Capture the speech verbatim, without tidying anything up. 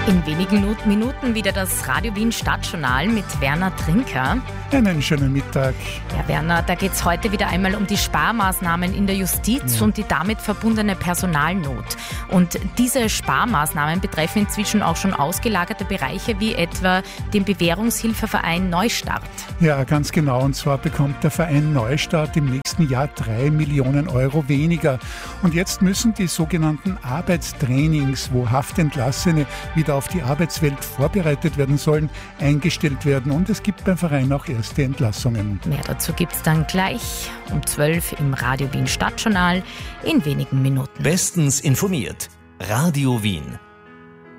In wenigen Minuten wieder das Radio Wien Stadtjournal mit Werner Trinker. Einen schönen Mittag. Ja, Werner, da geht es heute wieder einmal um die Sparmaßnahmen in der Justiz ja. und die damit verbundene Personalnot. Und diese Sparmaßnahmen betreffen inzwischen auch schon ausgelagerte Bereiche wie etwa den Bewährungshilfeverein Neustart. Ja, ganz genau. Und zwar bekommt der Verein Neustart im nächsten Jahr drei Millionen Euro weniger. Und jetzt müssen die sogenannten Arbeitstrainings, wo Haftentlassene wieder auf die Arbeitswelt vorbereitet werden sollen, eingestellt werden. Und es gibt beim Verein auch erste Entlassungen. Mehr dazu gibt es dann gleich um zwölf im Radio Wien Stadtjournal in wenigen Minuten. Bestens informiert. Radio Wien.